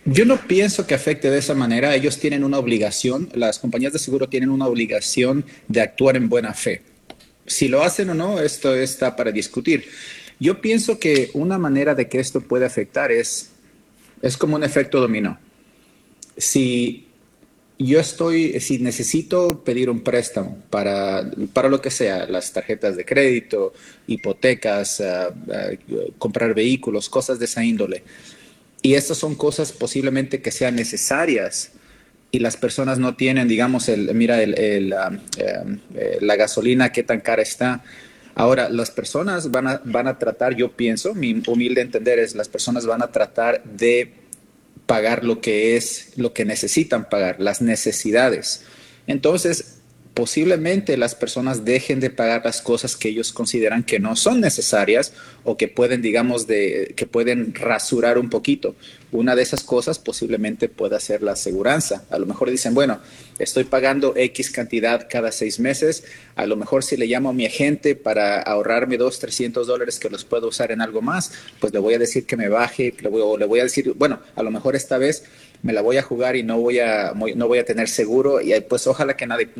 Yo no pienso que afecte de esa manera. Ellos tienen una obligación, las compañías de seguro tienen una obligación de actuar en buena fe. Si lo hacen o no, esto está para discutir. Yo pienso que una manera de que esto puede afectar es como un efecto dominó. Si si necesito pedir un préstamo para lo que sea, las tarjetas de crédito, hipotecas, comprar vehículos, cosas de esa índole, y estas son cosas posiblemente que sean necesarias y las personas no tienen, digamos, la gasolina, qué tan cara está. Ahora, las personas van a tratar, yo pienso, mi humilde entender es, las personas van a tratar de pagar lo que es, lo que necesitan pagar, las necesidades. Entonces, posiblemente las personas dejen de pagar las cosas que ellos consideran que no son necesarias o que pueden, digamos, que pueden rasurar un poquito. Una de esas cosas posiblemente pueda ser la aseguranza. A lo mejor dicen, bueno, estoy pagando X cantidad cada 6 meses, a lo mejor si le llamo a mi agente para ahorrarme $200, $300 que los puedo usar en algo más, pues le voy a decir que me baje, le voy a decir, bueno, a lo mejor esta vez me la voy a jugar y no voy a tener seguro y pues ojalá que